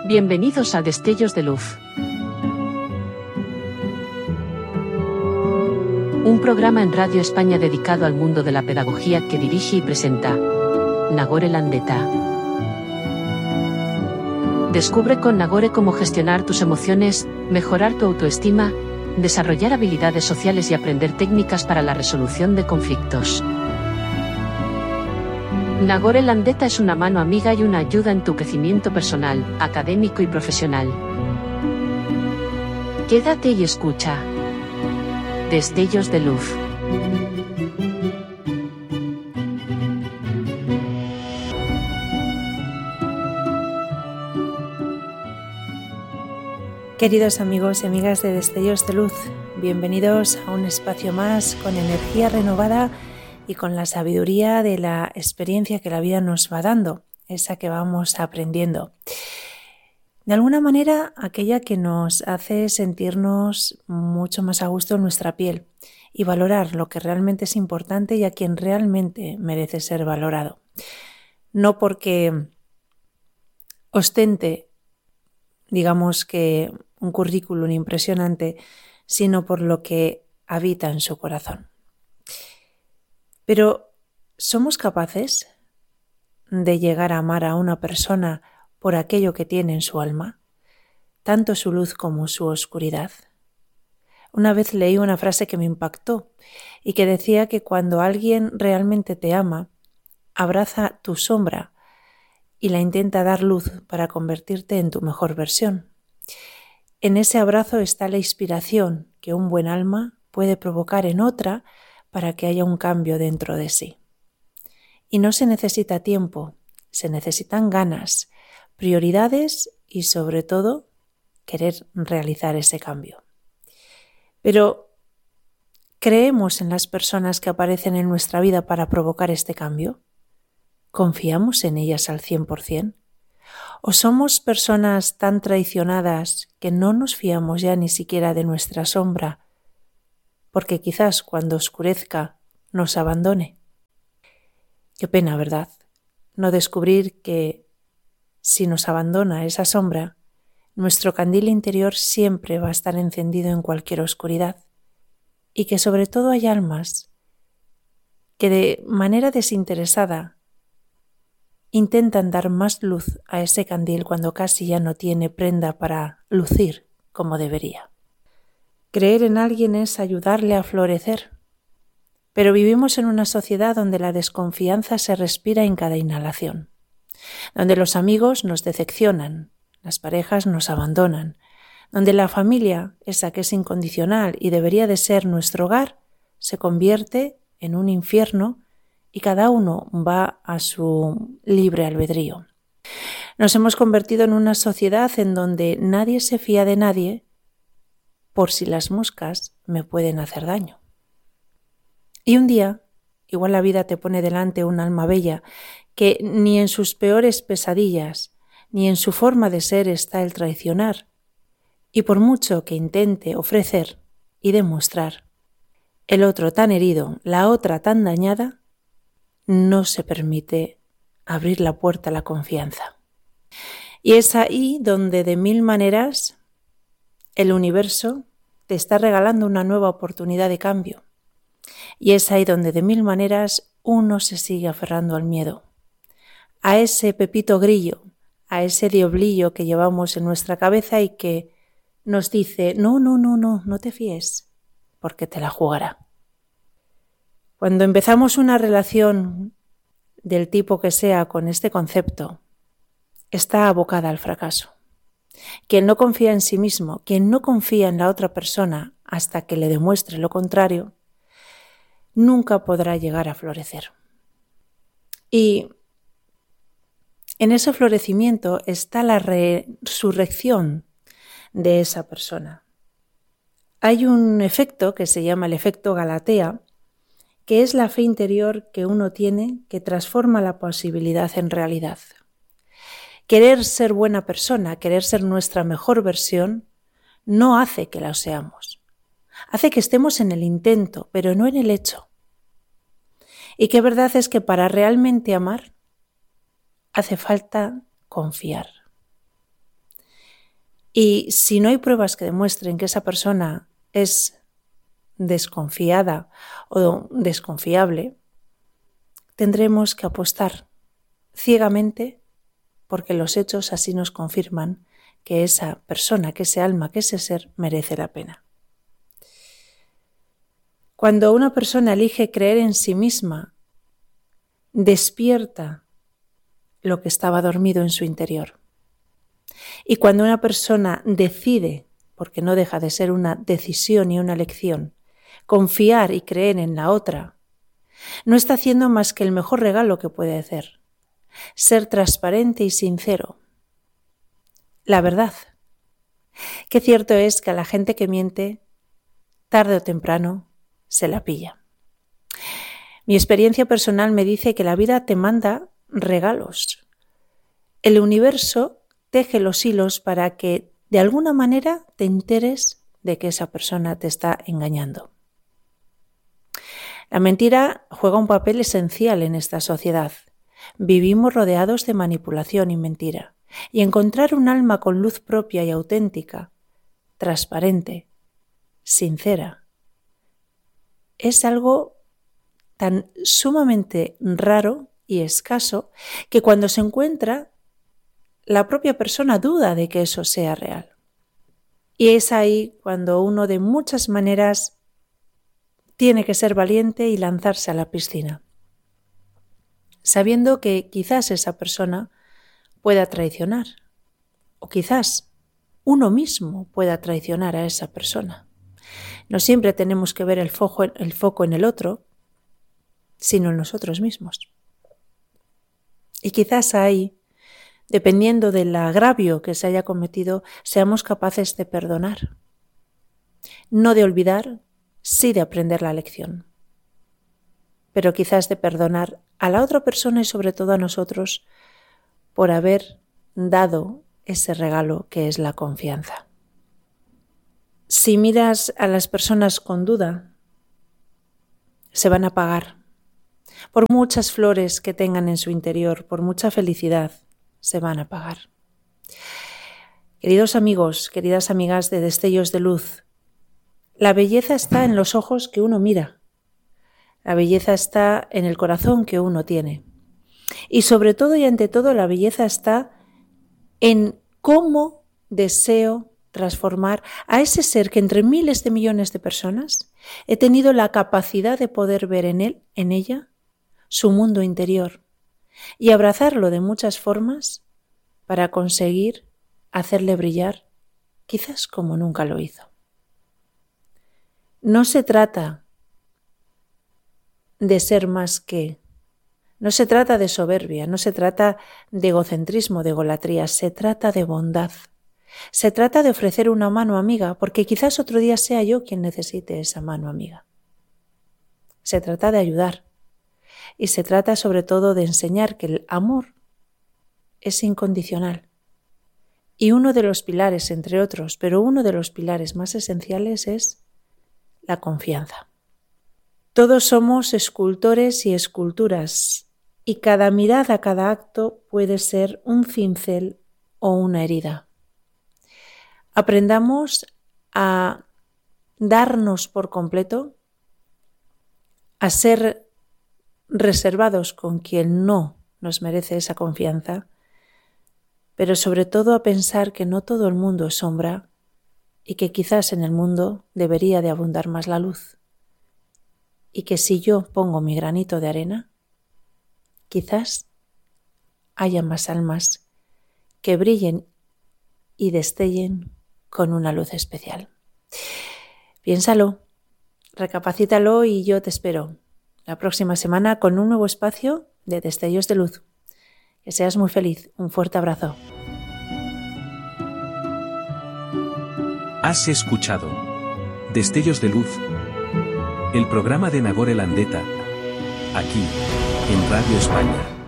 Bienvenidos a Destellos de Luz. Un programa en Radio España dedicado al mundo de la pedagogía que dirige y presenta Nagore Landeta. Descubre con Nagore cómo gestionar tus emociones, mejorar tu autoestima, desarrollar habilidades sociales y aprender técnicas para la resolución de conflictos. Nagore Landeta es una mano amiga y una ayuda en tu crecimiento personal, académico y profesional. Quédate y escucha. Destellos de Luz. Queridos amigos y amigas de Destellos de Luz, bienvenidos a un espacio más con energía renovada y con la sabiduría de la experiencia que la vida nos va dando, esa que vamos aprendiendo. De alguna manera, aquella que nos hace sentirnos mucho más a gusto en nuestra piel y valorar lo que realmente es importante y a quien realmente merece ser valorado. No porque ostente, digamos que un currículum impresionante, sino por lo que habita en su corazón. Pero, ¿somos capaces de llegar a amar a una persona por aquello que tiene en su alma, tanto su luz como su oscuridad? Una vez leí una frase que me impactó y que decía que cuando alguien realmente te ama, abraza tu sombra y la intenta dar luz para convertirte en tu mejor versión. En ese abrazo está la inspiración que un buen alma puede provocar en otra para que haya un cambio dentro de sí. Y no se necesita tiempo, se necesitan ganas, prioridades y sobre todo querer realizar ese cambio. Pero, ¿creemos en las personas que aparecen en nuestra vida para provocar este cambio? ¿Confiamos en ellas al 100%? ¿O somos personas tan traicionadas que no nos fiamos ya ni siquiera de nuestra sombra, porque quizás cuando oscurezca nos abandone? Qué pena, ¿verdad? No descubrir que si nos abandona esa sombra, nuestro candil interior siempre va a estar encendido en cualquier oscuridad y que sobre todo hay almas que de manera desinteresada intentan dar más luz a ese candil cuando casi ya no tiene prenda para lucir como debería. Creer en alguien es ayudarle a florecer, pero vivimos en una sociedad donde la desconfianza se respira en cada inhalación, donde los amigos nos decepcionan, las parejas nos abandonan, donde la familia, esa que es incondicional y debería de ser nuestro hogar, se convierte en un infierno y cada uno va a su libre albedrío. Nos hemos convertido en una sociedad en donde nadie se fía de nadie por si las moscas me pueden hacer daño. Y un día, igual la vida te pone delante un alma bella que ni en sus peores pesadillas ni en su forma de ser está el traicionar, y por mucho que intente ofrecer y demostrar, el otro tan herido, la otra tan dañada, no se permite abrir la puerta a la confianza. Y es ahí donde de mil maneras el universo te está regalando una nueva oportunidad de cambio. Y es ahí donde de mil maneras uno se sigue aferrando al miedo, a ese pepito grillo, a ese diablillo que llevamos en nuestra cabeza y que nos dice no te fíes, porque te la jugará. Cuando empezamos una relación del tipo que sea con este concepto, está abocada al fracaso. Quien no confía en sí mismo, quien no confía en la otra persona hasta que le demuestre lo contrario, nunca podrá llegar a florecer. Y en ese florecimiento está la resurrección de esa persona. Hay un efecto que se llama el efecto Galatea, que es la fe interior que uno tiene que transforma la posibilidad en realidad. Querer ser buena persona, querer ser nuestra mejor versión, no hace que la seamos. Hace que estemos en el intento, pero no en el hecho. Y qué verdad es que para realmente amar, hace falta confiar. Y si no hay pruebas que demuestren que esa persona es desconfiada o desconfiable, tendremos que apostar ciegamente porque los hechos así nos confirman que esa persona, que ese alma, que ese ser merece la pena. Cuando una persona elige creer en sí misma, despierta lo que estaba dormido en su interior. Y cuando una persona decide, porque no deja de ser una decisión y una elección, confiar y creer en la otra, no está haciendo más que el mejor regalo que puede hacer: ser transparente y sincero. La verdad. Qué cierto es que a la gente que miente, tarde o temprano, se la pilla. Mi experiencia personal me dice que la vida te manda regalos. El universo teje los hilos para que de alguna manera te enteres de que esa persona te está engañando. La mentira juega un papel esencial en esta sociedad. Vivimos rodeados de manipulación y mentira. Y encontrar un alma con luz propia y auténtica, transparente, sincera, es algo tan sumamente raro y escaso que cuando se encuentra, la propia persona duda de que eso sea real. Y es ahí cuando uno de muchas maneras tiene que ser valiente y lanzarse a la piscina, sabiendo que quizás esa persona pueda traicionar, o quizás uno mismo pueda traicionar a esa persona. No siempre tenemos que ver el foco en el otro, sino en nosotros mismos. Y quizás ahí, dependiendo del agravio que se haya cometido, seamos capaces de perdonar. No de olvidar, sí de aprender la lección. Pero quizás de perdonar a la otra persona y sobre todo a nosotros por haber dado ese regalo que es la confianza. Si miras a las personas con duda, se van a apagar. Por muchas flores que tengan en su interior, por mucha felicidad, se van a apagar. Queridos amigos, queridas amigas de Destellos de Luz, la belleza está en los ojos que uno mira. La belleza está en el corazón que uno tiene. Y sobre todo y ante todo, la belleza está en cómo deseo transformar a ese ser que entre miles de millones de personas he tenido la capacidad de poder ver en él, en ella, su mundo interior y abrazarlo de muchas formas para conseguir hacerle brillar, quizás como nunca lo hizo. No se trata de ser más que, no se trata de soberbia, no se trata de egocentrismo, de egolatría, se trata de bondad. Se trata de ofrecer una mano amiga, porque quizás otro día sea yo quien necesite esa mano amiga. Se trata de ayudar y se trata sobre todo de enseñar que el amor es incondicional. Y uno de los pilares, entre otros, pero uno de los pilares más esenciales es la confianza. Todos somos escultores y esculturas y cada mirada, cada acto puede ser un cincel o una herida. Aprendamos a darnos por completo, a ser reservados con quien no nos merece esa confianza, pero sobre todo a pensar que no todo el mundo es sombra y que quizás en el mundo debería de abundar más la luz. Y que si yo pongo mi granito de arena, quizás haya más almas que brillen y destellen con una luz especial. Piénsalo, recapacítalo y yo te espero la próxima semana con un nuevo espacio de Destellos de Luz. Que seas muy feliz. Un fuerte abrazo. Has escuchado Destellos de Luz, el programa de Nagore Landeta, aquí, en Radio España.